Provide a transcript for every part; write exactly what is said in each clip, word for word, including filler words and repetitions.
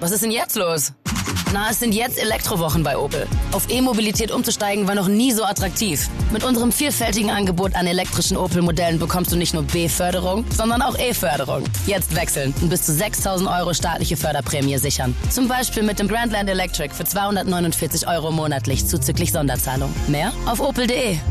Was ist denn jetzt los? Na, es sind jetzt Elektrowochen bei Opel. Auf E-Mobilität umzusteigen war noch nie so attraktiv. Mit unserem vielfältigen Angebot an elektrischen Opel-Modellen bekommst du nicht nur B-Förderung, sondern auch E-Förderung. Jetzt wechseln und bis zu sechstausend Euro staatliche Förderprämie sichern. Zum Beispiel mit dem Grandland Electric für zweihundertneunundvierzig Euro monatlich zuzüglich Sonderzahlung. Mehr auf opel punkt de.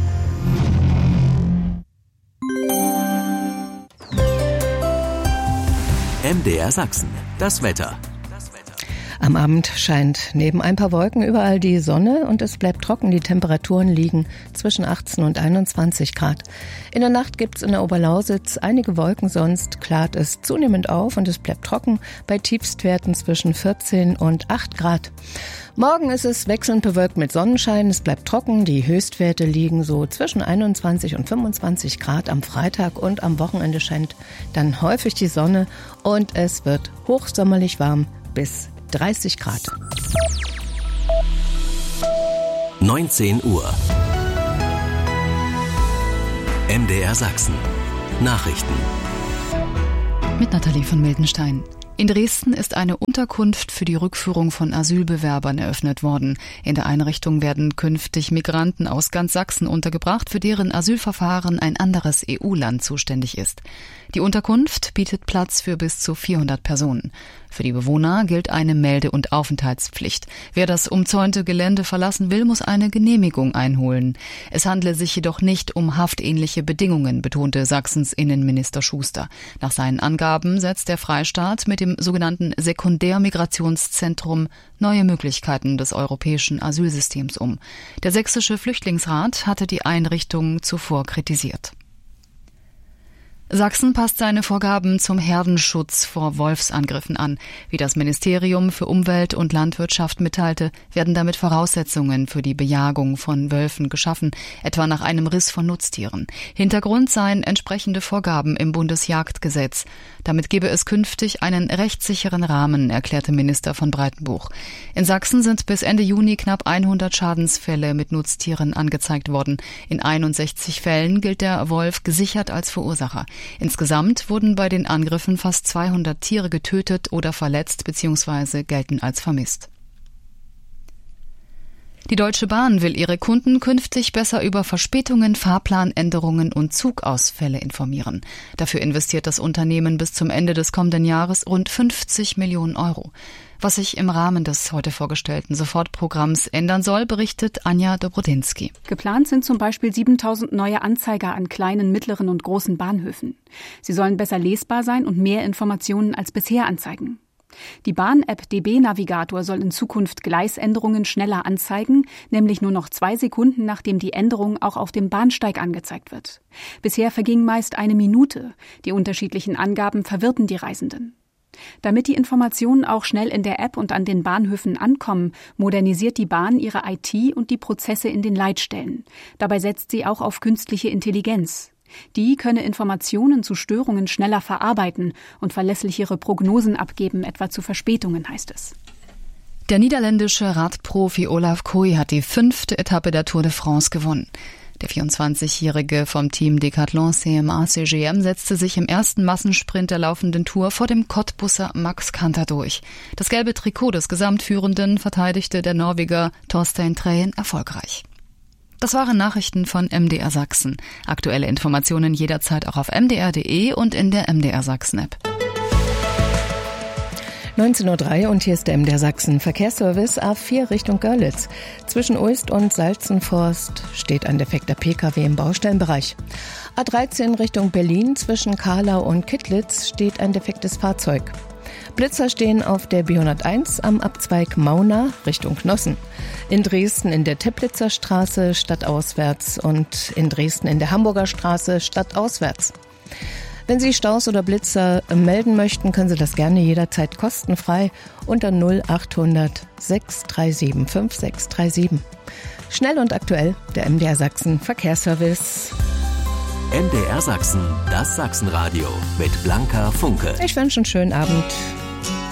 M D R Sachsen, das Wetter. Am Abend scheint neben ein paar Wolken überall die Sonne und es bleibt trocken. Die Temperaturen liegen zwischen achtzehn und einundzwanzig Grad. In der Nacht gibt es in der Oberlausitz einige Wolken, sonst klart es zunehmend auf und es bleibt trocken bei Tiefstwerten zwischen vierzehn und acht Grad. Morgen ist es wechselnd bewölkt mit Sonnenschein, es bleibt trocken. Die Höchstwerte liegen so zwischen einundzwanzig und fünfundzwanzig Grad am Freitag und am Wochenende scheint dann häufig die Sonne und es wird hochsommerlich warm bis dreißig Grad. neunzehn Uhr. M D R Sachsen. Nachrichten. Mit Nathalie von Mildenstein. In Dresden ist eine Unterkunft für die Rückführung von Asylbewerbern eröffnet worden. In der Einrichtung werden künftig Migranten aus ganz Sachsen untergebracht, für deren Asylverfahren ein anderes E U-Land zuständig ist. Die Unterkunft bietet Platz für bis zu vierhundert Personen. Für die Bewohner gilt eine Melde- und Aufenthaltspflicht. Wer das umzäunte Gelände verlassen will, muss eine Genehmigung einholen. Es handle sich jedoch nicht um haftähnliche Bedingungen, betonte Sachsens Innenminister Schuster. Nach seinen Angaben setzt der Freistaat mit dem sogenannten Sekundärmigrationszentrum neue Möglichkeiten des europäischen Asylsystems um. Der Sächsische Flüchtlingsrat hatte die Einrichtung zuvor kritisiert. Sachsen passt seine Vorgaben zum Herdenschutz vor Wolfsangriffen an. Wie das Ministerium für Umwelt und Landwirtschaft mitteilte, werden damit Voraussetzungen für die Bejagung von Wölfen geschaffen, etwa nach einem Riss von Nutztieren. Hintergrund seien entsprechende Vorgaben im Bundesjagdgesetz. Damit gebe es künftig einen rechtssicheren Rahmen, erklärte Minister von Breitenbuch. In Sachsen sind bis Ende Juni knapp hundert Schadensfälle mit Nutztieren angezeigt worden. In einundsechzig Fällen gilt der Wolf gesichert als Verursacher. Insgesamt wurden bei den Angriffen fast zweihundert Tiere getötet oder verletzt bzw. gelten als vermisst. Die Deutsche Bahn will ihre Kunden künftig besser über Verspätungen, Fahrplanänderungen und Zugausfälle informieren. Dafür investiert das Unternehmen bis zum Ende des kommenden Jahres rund fünfzig Millionen Euro. Was sich im Rahmen des heute vorgestellten Sofortprogramms ändern soll, berichtet Anja Dobrodinsky. Geplant sind zum Beispiel siebentausend neue Anzeiger an kleinen, mittleren und großen Bahnhöfen. Sie sollen besser lesbar sein und mehr Informationen als bisher anzeigen. Die Bahn-App D B-Navigator soll in Zukunft Gleisänderungen schneller anzeigen, nämlich nur noch zwei Sekunden, nachdem die Änderung auch auf dem Bahnsteig angezeigt wird. Bisher verging meist eine Minute. Die unterschiedlichen Angaben verwirrten die Reisenden. Damit die Informationen auch schnell in der App und an den Bahnhöfen ankommen, modernisiert die Bahn ihre I T und die Prozesse in den Leitstellen. Dabei setzt sie auch auf künstliche Intelligenz. Die könne Informationen zu Störungen schneller verarbeiten und verlässlichere Prognosen abgeben, etwa zu Verspätungen, heißt es. Der niederländische Radprofi Olaf Kooi hat die fünfte Etappe der Tour de France gewonnen. Der vierundzwanzigjährige vom Team Decathlon C M A C G M setzte sich im ersten Massensprint der laufenden Tour vor dem Cottbusser Max Kanter durch. Das gelbe Trikot des Gesamtführenden verteidigte der Norweger Torstein Træen erfolgreich. Das waren Nachrichten von M D R Sachsen. Aktuelle Informationen jederzeit auch auf m d r punkt d e und in der M D R Sachsen App. neunzehn Uhr drei und hier ist der M D R Sachsen Verkehrsservice A vier Richtung Görlitz. Zwischen Ulst und Salzenforst steht ein defekter P K W im Baustellenbereich. A dreizehn Richtung Berlin zwischen Kahlau und Kittlitz steht ein defektes Fahrzeug. Blitzer stehen auf der B hunderteins am Abzweig Mauna Richtung Nossen. In Dresden in der Teplitzer Straße stadtauswärts und in Dresden in der Hamburger Straße stadtauswärts. Wenn Sie Staus oder Blitzer melden möchten, können Sie das gerne jederzeit kostenfrei unter null achthundert sechs drei sieben fünf sechs drei sieben. Schnell und aktuell, der M D R Sachsen Verkehrsservice. M D R Sachsen, das Sachsenradio mit Blanka Funke. Ich wünsche einen schönen Abend.